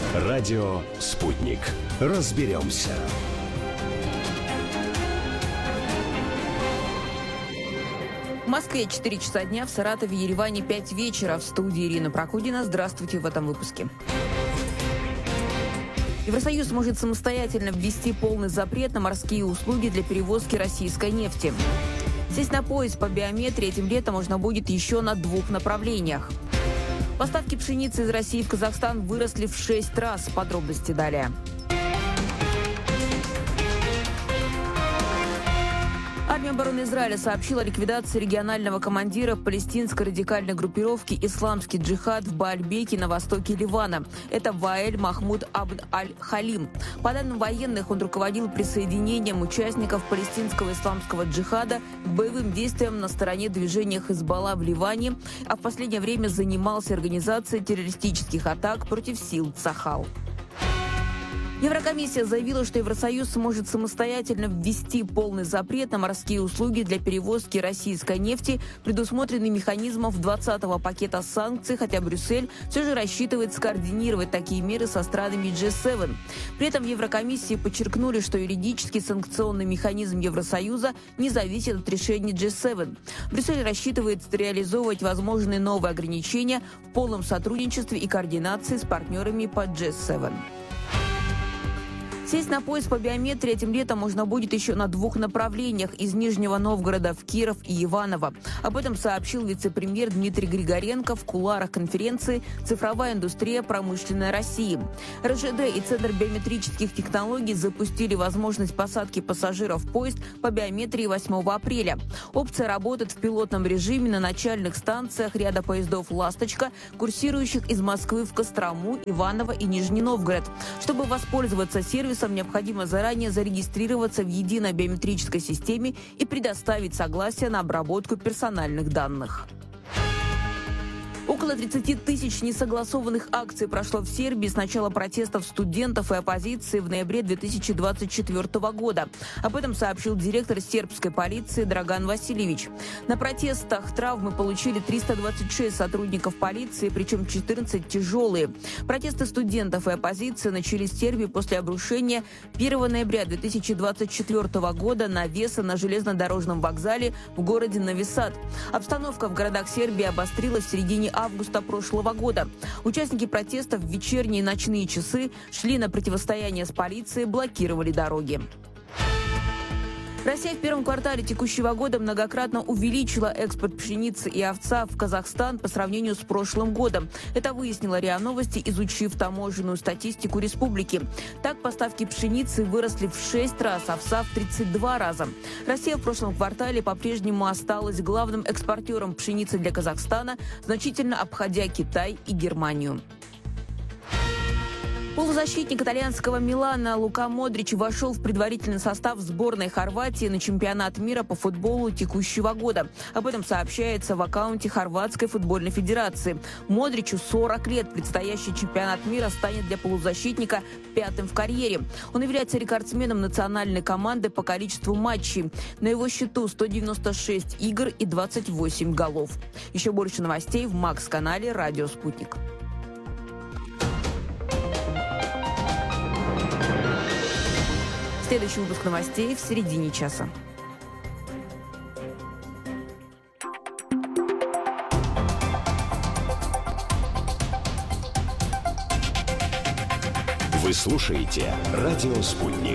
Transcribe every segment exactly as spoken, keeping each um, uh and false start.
Радио «Спутник». Разберемся. В Москве четыре часа дня, в Саратове и Ереване пять вечера. В студии Ирина Прокудина. Здравствуйте в этом выпуске. Евросоюз может самостоятельно ввести полный запрет на морские услуги для перевозки российской нефти. Сесть на поезд по биометрии этим летом можно будет еще на двух направлениях. Поставки пшеницы из России в Казахстан выросли в шесть раз. Подробности далее. Армия обороны Израиля сообщила о ликвидации регионального командира палестинской радикальной группировки «Исламский джихад» в Бааль-Беке на востоке Ливана. Это Ваэль Махмуд Абд Аль-Халим. По данным военных, он руководил присоединением участников палестинского исламского джихада к боевым действиям на стороне движения Хизбалла в Ливане, а в последнее время занимался организацией террористических атак против сил Цахал. Еврокомиссия заявила, что Евросоюз сможет самостоятельно ввести полный запрет на морские услуги для перевозки российской нефти, предусмотренный механизмом двадцатого пакета санкций, хотя Брюссель все же рассчитывает скоординировать такие меры со странами джи семь. При этом в Еврокомиссии подчеркнули, что юридический санкционный механизм Евросоюза не зависит от решений джи семь. Брюссель рассчитывает реализовывать возможные новые ограничения в полном сотрудничестве и координации с партнерами по джи семь. Сесть на поезд по биометрии этим летом можно будет еще на двух направлениях – из Нижнего Новгорода в Киров и Иваново. Об этом сообщил вице-премьер Дмитрий Григоренко в кулуарах конференции «Цифровая индустрия. Промышленная Россия». эр жэ дэ и Центр биометрических технологий запустили возможность посадки пассажиров в поезд по биометрии восьмого апреля. Опция работает в пилотном режиме на начальных станциях ряда поездов «Ласточка», курсирующих из Москвы в Кострому, Иваново и Нижний Новгород. Чтобы воспользоваться сервисом, необходимо заранее зарегистрироваться в единой биометрической системе и предоставить согласие на обработку персональных данных. Около тридцати тысяч несогласованных акций прошло в Сербии с начала протестов студентов и оппозиции в ноябре две тысячи двадцать четвёртого года. Об этом сообщил директор сербской полиции Драган Васильевич. На протестах травмы получили триста двадцать шесть сотрудников полиции, причем четырнадцать тяжелые. Протесты студентов и оппозиции начались в Сербии после обрушения первого ноября две тысячи двадцать четвёртого года навеса на железнодорожном вокзале в городе Нови Сад. Обстановка в городах Сербии обострилась в середине августа прошлого года. Участники протестов в вечерние и ночные часы шли на противостояние с полицией, блокировали дороги. Россия в первом квартале текущего года многократно увеличила экспорт пшеницы и овца в Казахстан по сравнению с прошлым годом. Это выяснила РИА Новости, изучив таможенную статистику республики. Так, поставки пшеницы выросли в шесть раз, овса в тридцать два раза. Россия в прошлом квартале по-прежнему осталась главным экспортером пшеницы для Казахстана, значительно обходя Китай и Германию. Полузащитник итальянского Милана Лука Модрич вошел в предварительный состав сборной Хорватии на чемпионат мира по футболу текущего года. Об этом сообщается в аккаунте Хорватской футбольной федерации. Модричу сорок лет. Предстоящий чемпионат мира станет для полузащитника пятым в карьере. Он является рекордсменом национальной команды по количеству матчей. На его счету сто девяносто шесть игр и двадцать восемь голов. Еще больше новостей в Макс-канале «Радио Спутник». Следующий выпуск новостей в середине часа. Вы слушаете «Радио Спутник».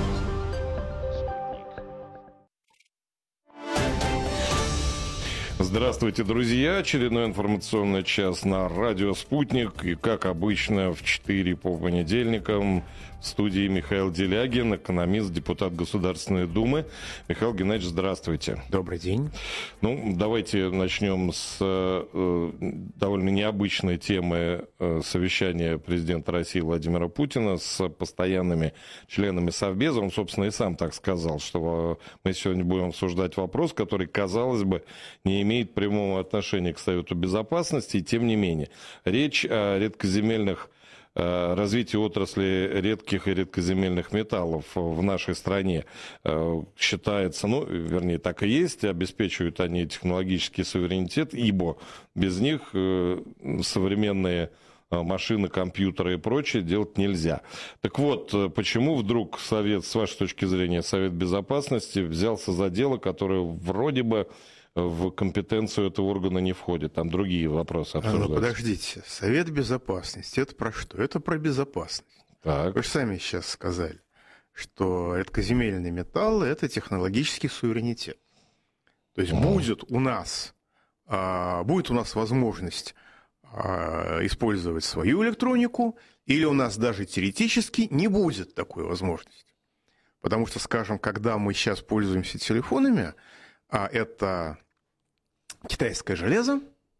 Здравствуйте, друзья! Очередной информационный час на радио «Спутник». И, как обычно, в четыре по понедельникам в студии Михаил Делягин, экономист, депутат Государственной Думы. Михаил Геннадьевич, здравствуйте. Добрый день. Ну, давайте начнем с э, довольно необычной темы э, совещания президента России Владимира Путина с постоянными членами Совбеза. Он, собственно, и сам так сказал, что мы сегодня будем обсуждать вопрос, который, казалось бы, не имеет прямого отношения к Совету Безопасности, и тем не менее. Речь о редкоземельных развитие отрасли редких и редкоземельных металлов в нашей стране считается, ну, вернее, так и есть, обеспечивают они технологический суверенитет, ибо без них современные машины, компьютеры и прочее делать нельзя. Так вот, почему вдруг Совет, с вашей точки зрения, Совет Безопасности взялся за дело, которое вроде бы в компетенцию этого органа не входит? Там другие вопросы обсуждаются. Ну, подождите, Совет Безопасности, это про что? Это про безопасность. Так. Вы же сами сейчас сказали, что редкоземельные металлы – это технологический суверенитет. То есть mm. будет у нас, а, будет у нас возможность а, использовать свою электронику, или у нас даже теоретически не будет такой возможности. Потому что, скажем, когда мы сейчас пользуемся телефонами, а это китайское железо,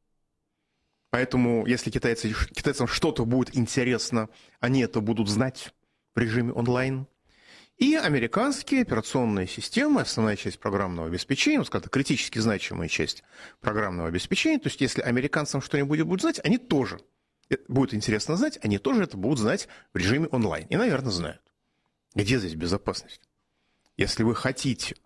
поэтому если китайцы, китайцам что-то будет интересно, они это будут знать в режиме онлайн. И американские операционные системы, основная часть программного обеспечения, вот скажем, критически значимая часть программного обеспечения, то есть если американцам что-нибудь будут знать, они тоже, будет интересно знать, они тоже это будут знать в режиме онлайн. И, наверное, знают. Где здесь безопасность? Если вы хотите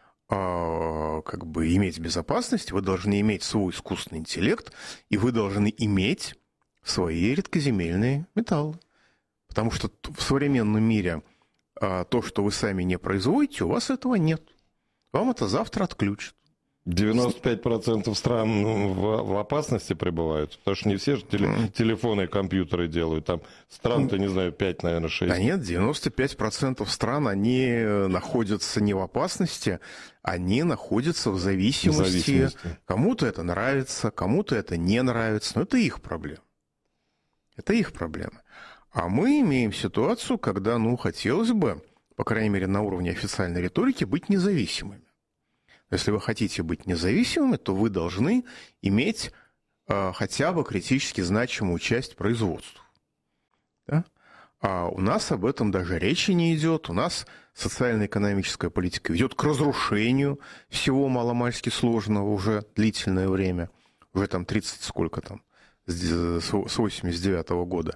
э, как бы иметь безопасность, вы должны иметь свой искусственный интеллект, и вы должны иметь свои редкоземельные металлы. Потому что в современном мире то, что вы сами не производите, у вас этого нет. Вам это завтра отключат. девяносто пять процентов стран в, в опасности пребывают, потому что не все же теле, телефоны и компьютеры делают. Там стран-то, не знаю, пять, наверное, шесть. Да нет, девяносто пять процентов стран, они находятся не в опасности, они находятся в зависимости. В зависимости. Кому-то это нравится, кому-то это не нравится, но это их проблема. Это их проблема. А мы имеем ситуацию, когда, ну, хотелось бы, по крайней мере, на уровне официальной риторики, быть независимыми. Если вы хотите быть независимыми, то вы должны иметь э, хотя бы критически значимую часть производства. Да? А у нас об этом даже речи не идет. У нас социально-экономическая политика ведет к разрушению всего маломальски сложного уже длительное время. Уже там тридцать сколько там, с восемьдесят девятого года.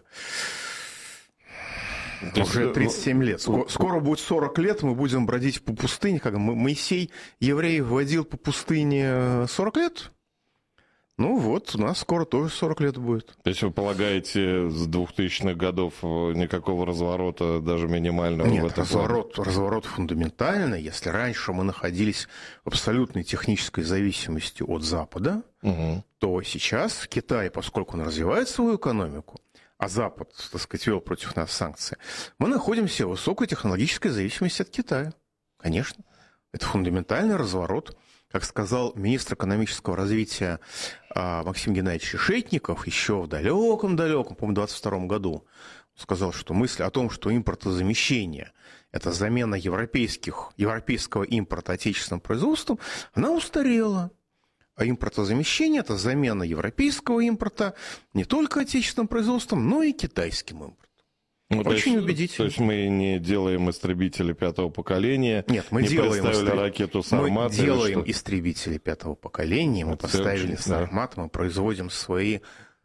Уже тридцать семь лет. Скоро, скоро будет сорок лет, мы будем бродить по пустыне. Как Моисей евреев водил по пустыне сорок лет. Ну вот, у нас скоро тоже сорок лет будет. То есть вы полагаете, с двухтысячных годов никакого разворота, даже минимального? Нет, в этом разворот, разворот фундаментальный. Если раньше мы находились в абсолютной технической зависимости от Запада, угу. то сейчас Китай, поскольку он развивает свою экономику, а Запад, так сказать, вел против нас санкции, мы находимся в высокой технологической зависимости от Китая. Конечно. Это фундаментальный разворот. Как сказал министр экономического развития Максим Геннадьевич Решетников еще в далеком-далеком, по-моему, двадцать втором году, он сказал, что мысль о том, что импортозамещение – это замена европейских, европейского импорта отечественным производством, она устарела. А импортозамещение – это замена европейского импорта не только отечественным производством, но и китайским импортом. Ну, Очень то есть, убедительно. То есть мы не делаем истребители пятого поколения, Нет, мы не делаем представили истреб... ракету «Сармат». Мы делаем истребители пятого поколения, мы это поставили «Сармат», да. Мы производим свои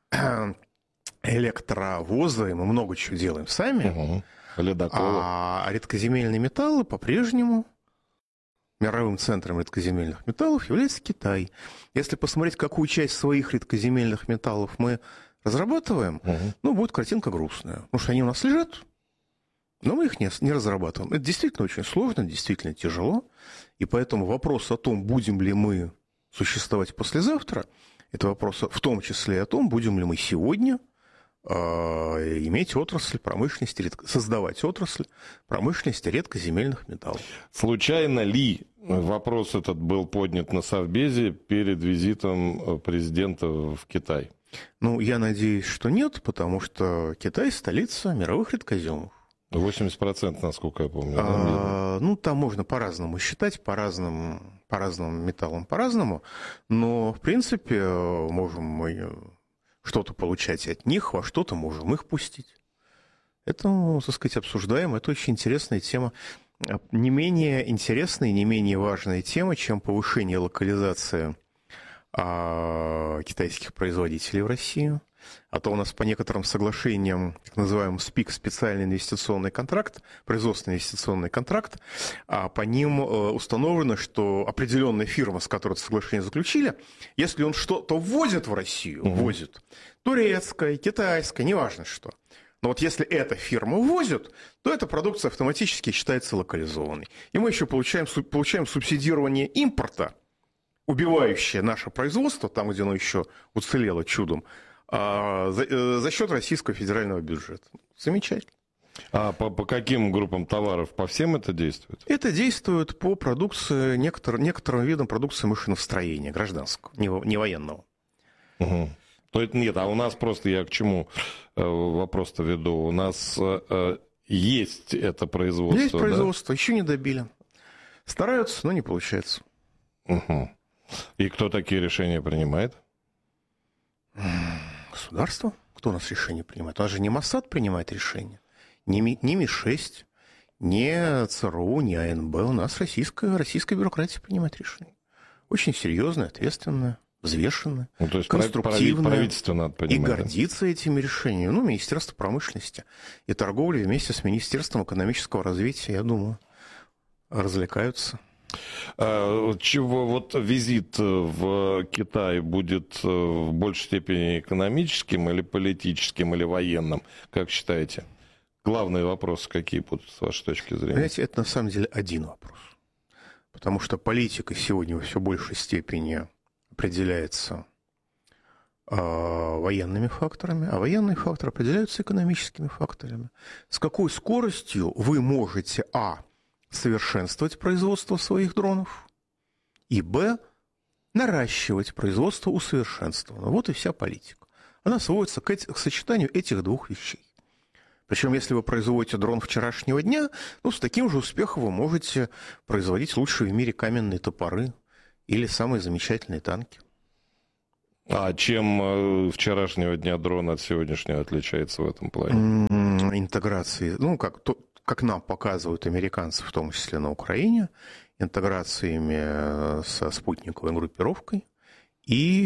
электровозы, мы много чего делаем сами. Угу. Ледоколы. А редкоземельные металлы по-прежнему... Мировым центром редкоземельных металлов является Китай. Если посмотреть, какую часть своих редкоземельных металлов мы разрабатываем, угу. ну, будет картинка грустная. Потому что они у нас лежат, но мы их не, не разрабатываем. Это действительно очень сложно, действительно тяжело. И поэтому вопрос о том, будем ли мы существовать послезавтра, это вопрос в том числе и о том, будем ли мы сегодня э, иметь отрасль промышленности, создавать отрасль промышленности редкоземельных металлов. Случайно ли вопрос этот был поднят на Совбезе перед визитом президента в Китай? Ну, я надеюсь, что нет, потому что Китай – столица мировых редкоземов. восемьдесят процентов, насколько я помню. А, да? Ну, там можно по-разному считать, по разным, по разным металлам по-разному, но, в принципе, можем мы что-то получать от них, во что-то можем их пустить. Это, так сказать, обсуждаем, это очень интересная тема. Не менее интересная, не менее важная тема, чем повышение локализации а, китайских производителей в Россию. А то у нас по некоторым соглашениям, так называемый СПИК, специальный инвестиционный контракт, производственный инвестиционный контракт, а по ним установлено, что определенная фирма, с которой это соглашение заключили, если он что-то ввозит в Россию, угу. ввозит, турецкое, китайское, неважно что, но вот если эта фирма ввозит, то эта продукция автоматически считается локализованной. И мы еще получаем, получаем субсидирование импорта, убивающее наше производство, там, где оно еще уцелело чудом, за, за счет российского федерального бюджета. Замечательно. А по, по каким группам товаров? По всем это действует? Это действует по продукции, некотор, некоторым видам продукции машиностроения, гражданского, не, не военного. Угу. То это нет, а у нас просто, я к чему э, вопрос-то веду, у нас э, есть это производство. Есть производство, да? Еще не добили. Стараются, но не получается. Угу. И кто такие решения принимает? Государство. Кто у нас решение принимает? У нас же не Моссад принимает решения, не, не Ми шесть, не ЦРУ, не АНБ. У нас российская, российская бюрократия принимает решения. Очень серьезная, ответственная, взвешенная, ну, то есть конструктивная. Правительство надо понимать, и гордиться да? этими решениями. Ну, Министерство промышленности и торговли вместе с Министерством экономического развития, я думаю, развлекаются. Чего вот визит в Китай будет в большей степени экономическим или политическим, или военным, как считаете? Главные вопросы какие будут, с вашей точки зрения? Знаете, это на самом деле один вопрос. Потому что политика сегодня во все большей степени определяется э, военными факторами, а военные факторы определяются экономическими факторами. С какой скоростью вы можете, а, совершенствовать производство своих дронов, и, б, наращивать производство усовершенствованного. Вот и вся политика. Она сводится к, эти, к сочетанию этих двух вещей. Причем, если вы производите дрон вчерашнего дня, ну, с таким же успехом вы можете производить лучшие в мире каменные топоры или самые замечательные танки. А чем вчерашнего дня дрон от сегодняшнего отличается в этом плане? Интеграции, ну, как то, как нам показывают американцы, в том числе на Украине, интеграциями со спутниковой группировкой и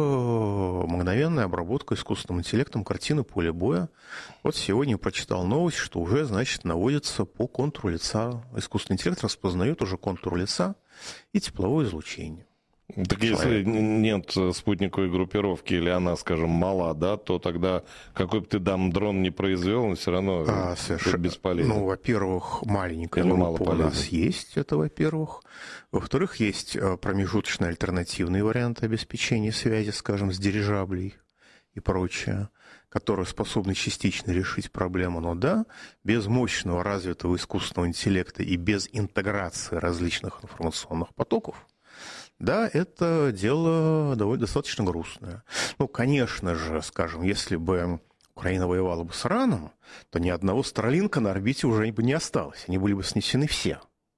мгновенная обработка искусственным интеллектом картины поля боя. Вот сегодня прочитал новость, что уже, значит, наводится по контуру лица. Искусственный интеллект распознает уже контур лица и тепловое излучение. Так если нет спутниковой группировки, или она, скажем, мала, да, то тогда какой бы ты там дрон не произвел, он все равно а, совершенно бесполезен. Ну, во-первых, маленькая или группа у нас есть, это во-первых. Во-вторых, есть промежуточные альтернативные варианты обеспечения связи, скажем, с дирижаблей и прочее, которые способны частично решить проблему. Но да, без мощного развитого искусственного интеллекта и без интеграции различных информационных потоков, да, это дело довольно достаточно грустное. Ну, конечно же, скажем, если бы Украина воевала бы с Ираном, то ни одного Старлинка на орбите уже бы не осталось. Они были бы снесены все.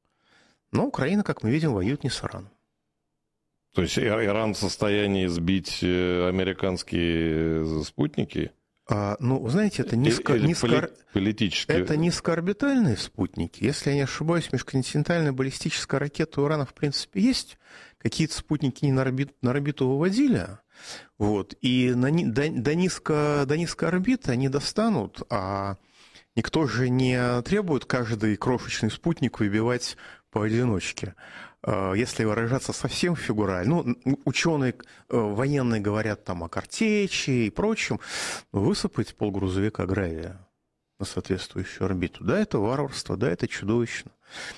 Но Украина, как мы видим, воюет не с Ираном. То есть Иран в состоянии сбить американские спутники? А, ну, знаете, это низко, низко, политические. Это низкоорбитальные спутники. Если я не ошибаюсь, межконтинентальная баллистическая ракета у Ирана, в принципе, есть. Какие-то спутники не на орбиту, на орбиту выводили. Вот. И на, до, до, низко, до низкой орбиты они достанут, а никто же не требует каждый крошечный спутник выбивать поодиночке. Если выражаться совсем фигурально, ну, ученые военные говорят там о картечи и прочем, высыпать полгрузовика гравия на соответствующую орбиту. Да, это варварство, да, это чудовищно,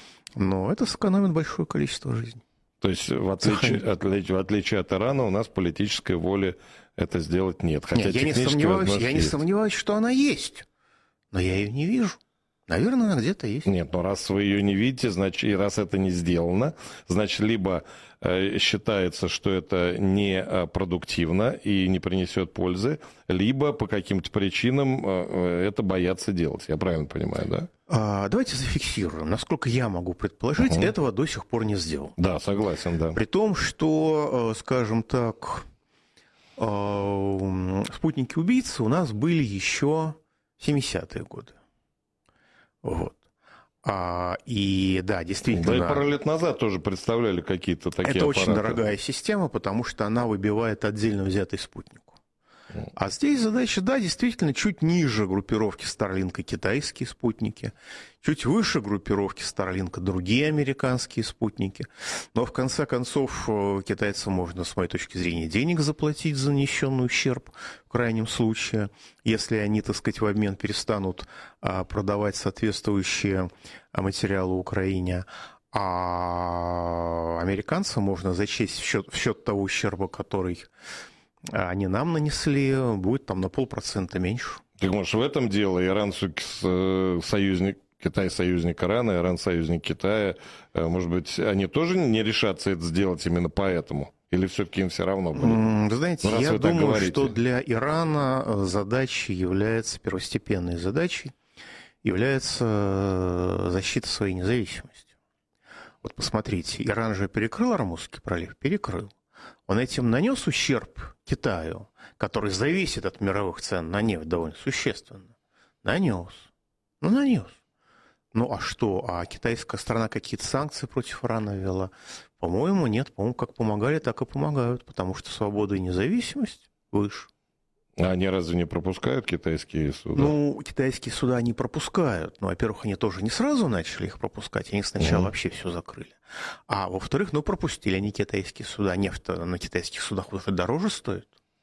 но это сэкономит большое количество жизней. То есть, в отличие, от, в отличие от Ирана, у нас политической воли это сделать нет. Хотя нет, я не сомневаюсь, я не сомневаюсь, что она есть, но я ее не вижу. Наверное, она где-то есть. Нет, но раз вы ее не видите, значит, и раз это не сделано, значит, либо э, считается, что это не продуктивно и не принесет пользы, либо по каким-то причинам э, это боятся делать. Я правильно понимаю, да? А, давайте зафиксируем. Насколько я могу предположить, угу. этого до сих пор не сделал. Да, согласен, да. При том, что, скажем так, спутники-убийцы у нас были еще в семидесятые годы. Вот. А, и да, действительно. Да и пару лет назад тоже представляли какие-то такие это аппараты. Очень дорогая система, потому что она выбивает отдельно взятый спутник. А здесь задача, да, действительно, чуть ниже группировки Starlink китайские спутники, чуть выше группировки Starlink другие американские спутники. Но, в конце концов, китайцам можно, с моей точки зрения, денег заплатить за нанесенный ущерб в крайнем случае, если они, так сказать, в обмен перестанут продавать соответствующие материалы Украине. А американцам можно зачесть в счет, в счет того ущерба, который они нам нанесли, будет там на полпроцента меньше. Так, может, в этом дело? Иран союзник, Китай союзник Ирана, Иран союзник Китая. Может быть, они тоже не решатся это сделать именно поэтому? Или все-таки им все равно будет? Вы знаете, ну, я вы думаю, что для Ирана задачей является, первостепенной задачей, является защита своей независимости. Вот посмотрите, Иран же перекрыл Ормузский пролив? Перекрыл. Он этим нанес ущерб Китаю, который зависит от мировых цен на нефть довольно существенно. Нанес. Ну, нанес. Ну, а что? А китайская сторона какие-то санкции против Ирана ввела? По-моему, нет. По-моему, как помогали, так и помогают, потому что свобода и независимость выше. А они разве не пропускают китайские суда? Ну, китайские суда они пропускают. Ну, во-первых, они тоже не сразу начали их пропускать. Они сначала mm-hmm. вообще все закрыли. А во-вторых, ну, пропустили они китайские суда. Нефть на китайских судах дороже стоит.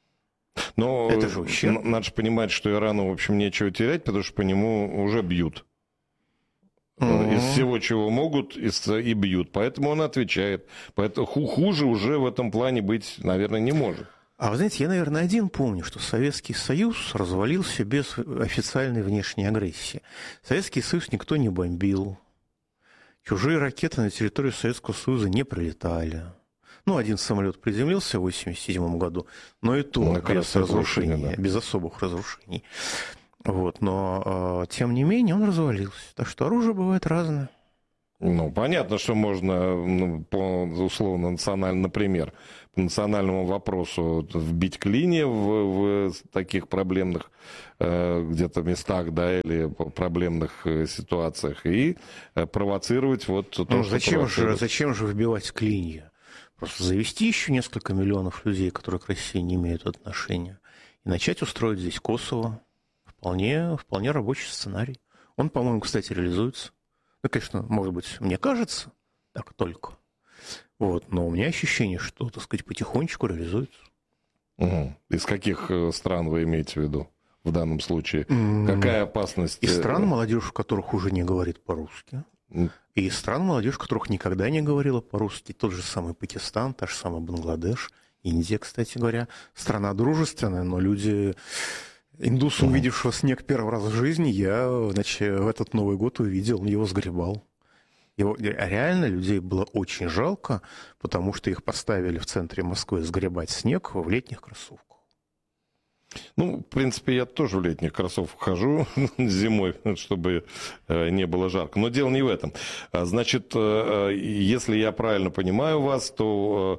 Но это же ущерб. Надо же понимать, что Ирану, в общем, нечего терять, потому что по нему уже бьют. Mm-hmm. Из всего, чего могут, и бьют. Поэтому он отвечает. Поэтому хуже уже в этом плане быть, наверное, не может. А вы знаете, я, наверное, один помню, что Советский Союз развалился без официальной внешней агрессии. Советский Союз никто не бомбил. Чужие ракеты на территорию Советского Союза не прилетали. Ну, один самолет приземлился в восемьдесят седьмом году, но и то ну, без разрушений, да. без особых разрушений. Вот, но, э, тем не менее, он развалился. Так что оружие бывает разное. Ну, понятно, что можно, ну, по, условно, национально, например, по национальному вопросу вбить клини в, в таких проблемных э, где-то местах, да, или проблемных э, ситуациях, и э, провоцировать вот то, ну, что зачем же, зачем же вбивать клинья? Просто завести еще несколько миллионов людей, которые к России не имеют отношения, и начать устроить здесь Косово. Вполне, вполне рабочий сценарий. Он, по-моему, кстати, реализуется. Ну, конечно, может быть, мне кажется, так только. Вот, но у меня ощущение, что, так сказать, потихонечку реализуется. Угу. Из каких стран вы имеете в виду в данном случае? Mm. Какая опасность? Из стран, молодежь в которых уже не говорит по-русски. Mm. И из стран, молодежь в которых никогда не говорила по-русски. Тот же самый Пакистан, та же самая Бангладеш, Индия, кстати говоря. Страна дружественная, но люди... Индуса, mm. увидевшего снег первый раз в жизни, я, значит, в этот Новый год увидел, его сгребал. Его, реально людей было очень жалко, потому что их поставили в центре Москвы сгребать снег в летних кроссовках. Ну, в принципе, я тоже в летних кроссовках хожу зимой, чтобы не было жарко. Но дело не в этом. Значит, если я правильно понимаю вас, то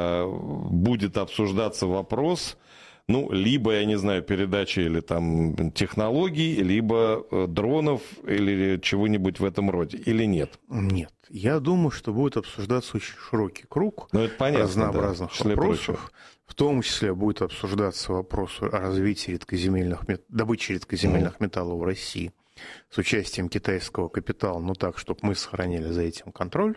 будет обсуждаться вопрос... Ну, либо, я не знаю, передачи или там технологий, либо дронов, или чего-нибудь в этом роде, или нет? Нет. Я думаю, что будет обсуждаться очень широкий круг ну, это понятно, разнообразных да, вопросов. В том числе будет обсуждаться вопрос о развитии редкоземельных, добычи редкоземельных mm. металлов в России с участием китайского капитала, но так, чтобы мы сохранили за этим контроль.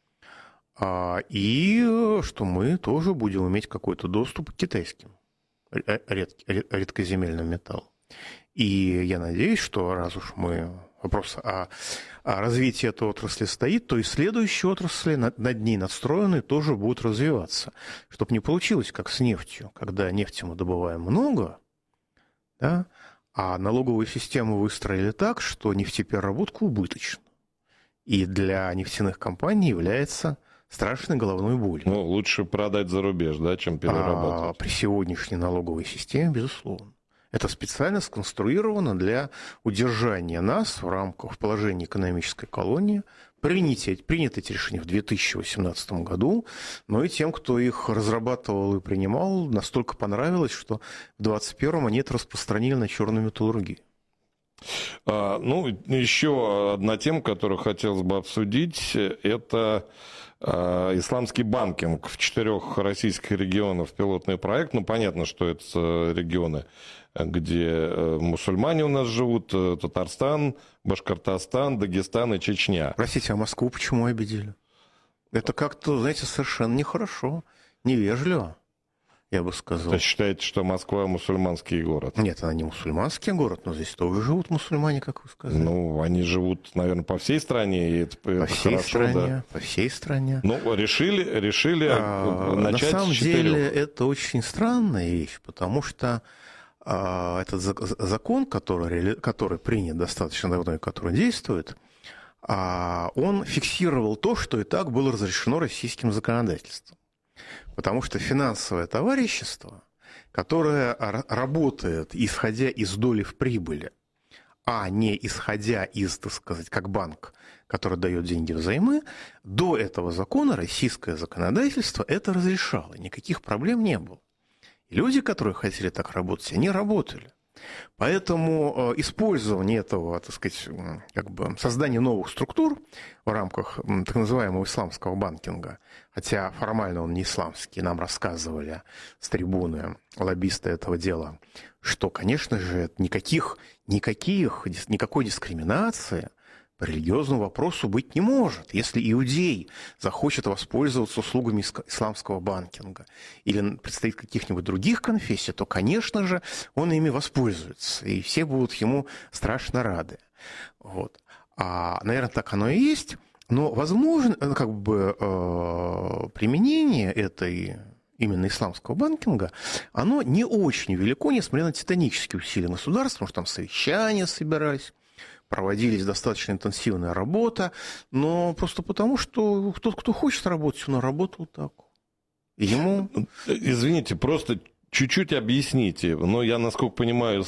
И что мы тоже будем иметь какой-то доступ к китайским редкоземельным металлом. И я надеюсь, что раз уж мы... Вопрос о, о развитии этой отрасли стоит, то и следующие отрасли над, над ней надстроены тоже будут развиваться. Чтобы не получилось, как с нефтью. Когда нефти мы добываем много, да, а налоговую систему выстроили так, что нефтепереработка убыточна. И для нефтяных компаний является... страшной головной болью. Ну, лучше продать за рубеж, да, чем переработать. А при сегодняшней налоговой системе, безусловно. Это специально сконструировано для удержания нас в рамках положения экономической колонии. Принято, принято эти решения в две тысячи восемнадцатом году, но и тем, кто их разрабатывал и принимал, настолько понравилось, что в двадцать первом они это распространили на черную металлургию. А, ну, еще одна тема, которую хотелось бы обсудить, это... Исламский банкинг в четырех российских регионах пилотный проект. Ну, понятно, что это регионы, где мусульмане у нас живут, Татарстан, Башкортостан, Дагестан и Чечня. Простите, а Москву почему обидели? Это как-то, знаете, совершенно нехорошо, невежливо, я бы сказал. Вы считаете, что Москва мусульманский город? Нет, она не мусульманский город, но здесь тоже живут мусульмане, как вы сказали. Ну, они живут, наверное, по всей стране, и это, по это всей хорошо, стране, да. По всей стране. Ну, решили, решили а, начать на самом с четырех. деле это очень странная вещь, потому что а, этот закон, который, который принят достаточно давно и который действует, а, он фиксировал то, что и так было разрешено российским законодательством. Потому что финансовое товарищество, которое работает, исходя из доли в прибыли, а не исходя из, так сказать, как банк, который дает деньги взаймы, до этого закона российское законодательство это разрешало, никаких проблем не было. И люди, которые хотели так работать, они работали. Поэтому использование этого, так сказать, как бы создание новых структур в рамках так называемого исламского банкинга, хотя формально он не исламский, нам рассказывали с трибуны лоббисты этого дела, что, конечно же, никаких, никаких, никакой дискриминации по религиозному вопросу быть не может. Если иудей захочет воспользоваться услугами исламского банкинга или представитель каких-нибудь других конфессий, то, конечно же, он ими воспользуется, и все будут ему страшно рады. Вот. А, наверное, так оно и есть, но, возможно, как бы э, применение этой именно исламского банкинга, оно не очень велико, несмотря на титанические усилия государства, потому что там совещания собирались, проводились достаточно интенсивная работа, но просто потому, что тот, кто хочет работать, он работал так. И ему... Извините, просто чуть-чуть объясните. Но я, насколько понимаю,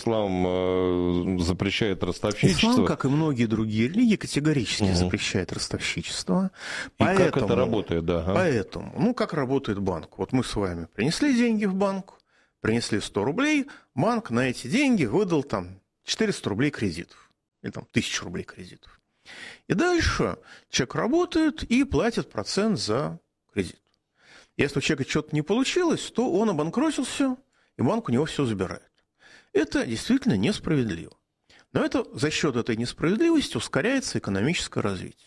ислам запрещает ростовщичество. Ислам, как и многие другие религии, категорически угу. запрещает ростовщичество. И поэтому, как это работает, да? Ага. Поэтому, ну, как работает банк? Вот мы с вами принесли деньги в банк, принесли сто рублей, банк на эти деньги выдал там четыреста рублей кредитов. Или там тысячу рублей кредитов. И дальше человек работает и платит процент за кредит. Если у человека что-то не получилось, то он обанкротился, и банк у него все забирает. Это действительно несправедливо. Но это за счет этой несправедливости ускоряется экономическое развитие.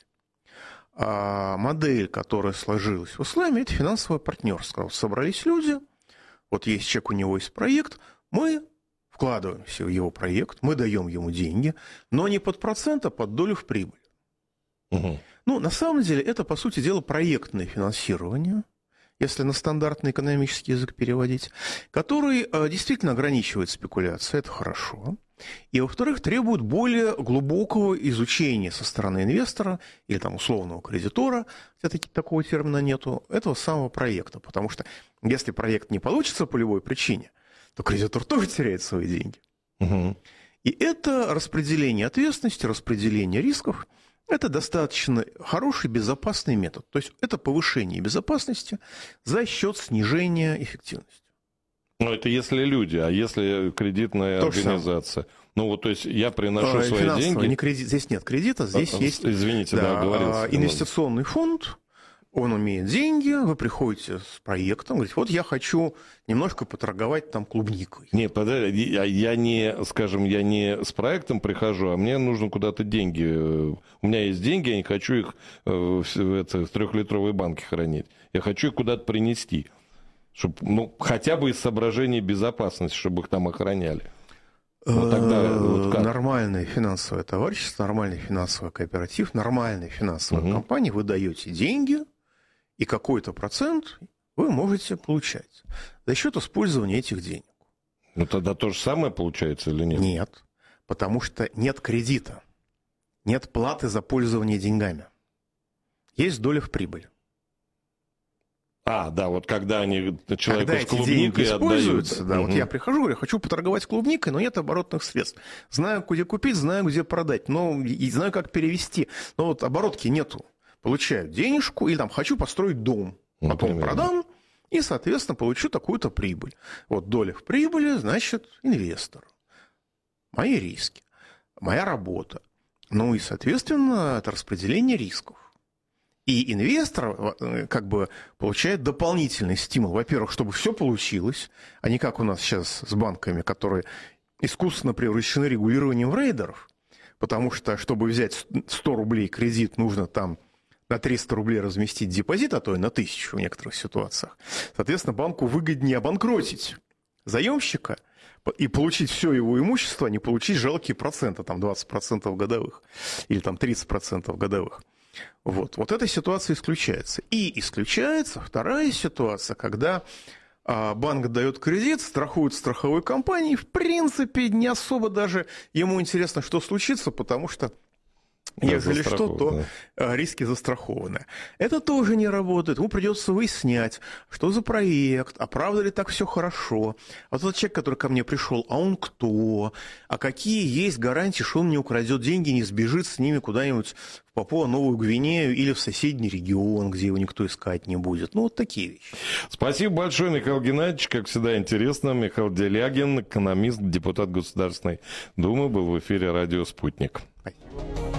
А модель, которая сложилась в исламе, это финансовое партнерство. Вот собрались люди, вот есть человек, у него есть проект, мы вкладываемся в его проект, мы даем ему деньги, но не под процент, а под долю в прибыль. Угу. Ну, на самом деле, это, по сути дела, проектное финансирование, если на стандартный экономический язык переводить, который э, действительно ограничивает спекуляции, это хорошо. И, во-вторых, требует более глубокого изучения со стороны инвестора или там условного кредитора, хотя такого термина нету, этого самого проекта. Потому что если проект не получится по любой причине, то кредитор тоже теряет свои деньги. Угу. И это распределение ответственности, распределение рисков, это достаточно хороший, безопасный метод. То есть это повышение безопасности за счет снижения эффективности. Ну, это если люди, а если кредитная то организация? Ну, вот, то есть я приношу а, свои деньги... Не кредит, здесь нет кредита, здесь а, есть... Извините, да, да оговорился. Инвестиционный фонд... Он умеет деньги, вы приходите с проектом, говорите, вот я хочу немножко поторговать там клубникой. Не, подожди, я, я не, скажем, я не с проектом прихожу, а мне нужно куда-то деньги. У меня есть деньги, я не хочу их в, в трехлитровой банке хранить. Я хочу их куда-то принести, чтобы, ну, хотя бы из соображений безопасности, чтобы их там охраняли. Вот тогда, вот как? Нормальное финансовое товарищество, нормальный финансовый кооператив, нормальная финансовая угу. компания, вы даете деньги, и какой-то процент вы можете получать за счет использования этих денег. Ну, тогда то же самое получается или нет? Нет, потому что нет кредита, нет платы за пользование деньгами. Есть доля в прибыли. А, да, вот когда они человеку когда с клубникой эти деньги используются, отдают. Да, угу. вот я прихожу, говорю, хочу поторговать клубникой, но нет оборотных средств. Знаю, где купить, знаю, где продать, но и знаю, как перевести. Но вот оборотки нету. Получаю денежку или там хочу построить дом, потом Например, продам и, соответственно, получу такую-то прибыль. Вот доля в прибыли, значит, инвестор. Мои риски, моя работа. Ну и, соответственно, это распределение рисков. И инвестор как бы получает дополнительный стимул. Во-первых, чтобы все получилось, а не как у нас сейчас с банками, которые искусственно превращены регулированием рейдеров. Потому что, чтобы взять сто рублей кредит, нужно там на триста рублей разместить депозит, а то и на тысячу в некоторых ситуациях. Соответственно, банку выгоднее обанкротить заемщика и получить все его имущество, а не получить жалкие проценты, там двадцать процентов годовых или там тридцать процентов годовых. Вот. Вот эта ситуация исключается. И исключается вторая ситуация, когда а, банк дает кредит, страхует страховой компании, в принципе, не особо даже ему интересно, что случится, потому что если что, то да. риски застрахованы. Это тоже не работает. Ему придется выяснять, что за проект, а правда ли так все хорошо. А тот человек, который ко мне пришел, а он кто? А какие есть гарантии, что он не украдет деньги, не сбежит с ними куда-нибудь в Папуа-Новую Гвинею или в соседний регион, где его никто искать не будет. Ну, вот такие вещи. Спасибо большое, Михаил Геннадьевич. Как всегда, интересно. Михаил Делягин, экономист, депутат Государственной Думы, был в эфире радио «Спутник». Спасибо.